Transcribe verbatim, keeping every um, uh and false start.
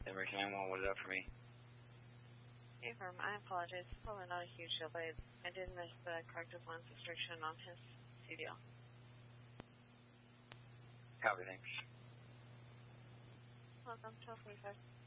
American Animal, what is up for me? Hey, Firm, I apologize. It's probably not a huge deal, but I did miss the corrective lens restriction on his C D L. Copy, thanks. Welcome, twelve forty-five.